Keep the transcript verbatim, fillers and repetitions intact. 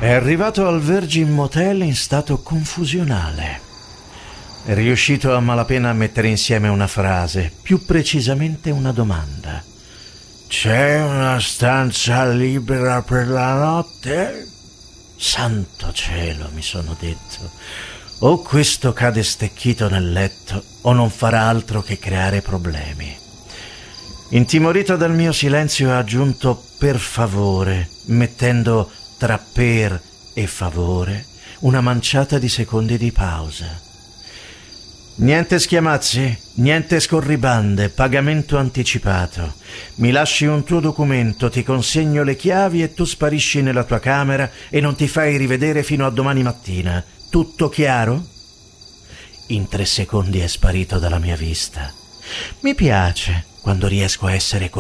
È arrivato al Virgin Motel in stato confusionale. È riuscito a malapena a mettere insieme una frase, più precisamente una domanda. C'è una stanza libera per la notte? Santo cielo, mi sono detto. O questo cade stecchito nel letto o non farà altro che creare problemi. Intimorito dal mio silenzio ha aggiunto per favore, mettendo tra per e favore una manciata di secondi di pausa. Niente schiamazzi, niente scorribande, pagamento anticipato. Mi lasci un tuo documento, ti consegno le chiavi e tu sparisci nella tua camera e non ti fai rivedere fino a domani mattina. Tutto chiaro? In tre secondi è sparito dalla mia vista. Mi piace quando riesco a essere